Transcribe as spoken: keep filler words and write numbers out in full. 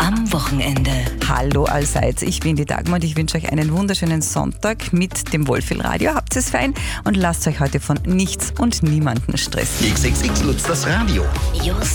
am Wochenende. Hallo allseits, ich bin die Dagmar und ich wünsche euch einen wunderschönen Sonntag mit dem Wohlfühlradio. Habt es fein und lasst euch heute von nichts und niemanden stressen. X X X nutzt das Radio. Just